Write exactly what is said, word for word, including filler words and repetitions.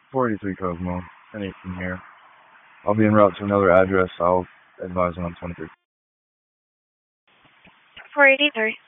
four eighty-three Cosmo, ten eighteen here. I'll be en route to another address. I'll advise when I'm twenty-three. four eighty-three.